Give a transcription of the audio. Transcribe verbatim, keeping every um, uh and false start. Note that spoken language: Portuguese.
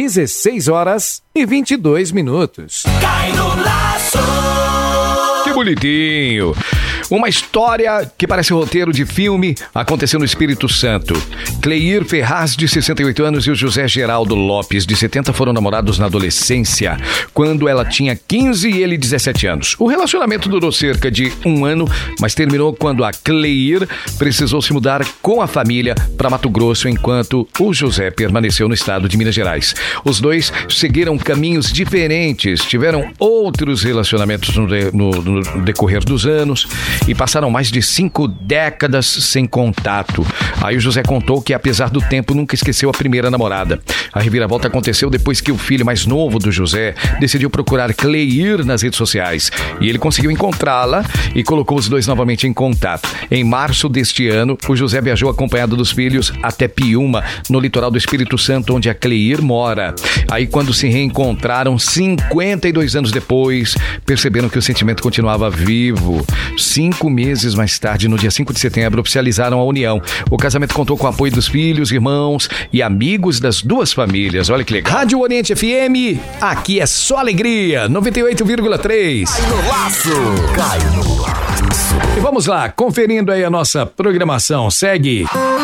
dezesseis horas e vinte e dois minutos. Cai no laço. Que bonitinho. Uma história que parece roteiro de filme aconteceu no Espírito Santo. Cleir Ferraz, de sessenta e oito anos, e o José Geraldo Lopes, de setenta, foram namorados na adolescência, quando ela tinha quinze e ele dezessete anos. O relacionamento durou cerca de um ano, mas terminou quando a Cleir precisou se mudar com a família para Mato Grosso, enquanto o José permaneceu no estado de Minas Gerais. Os dois seguiram caminhos diferentes, tiveram outros relacionamentos no, de, no, no decorrer dos anos e passaram mais de cinco décadas sem contato. Aí o José contou que, apesar do tempo, nunca esqueceu a primeira namorada. A reviravolta aconteceu depois que o filho mais novo do José decidiu procurar Cleir nas redes sociais. E ele conseguiu encontrá-la e colocou os dois novamente em contato. Em março deste ano, o José viajou acompanhado dos filhos até Piúma, no litoral do Espírito Santo, onde a Cleir mora. Aí, quando se reencontraram, cinquenta e dois anos depois, perceberam que o sentimento continuava vivo. Cinco meses mais tarde, no dia cinco de setembro, oficializaram a união. O casamento contou com o apoio dos filhos, irmãos e amigos das duas famílias. Olha que legal. Rádio Oriente F M, aqui é só alegria, noventa e oito vírgula três. Cai no laço. Cai no laço. E vamos lá, conferindo aí a nossa programação. Segue.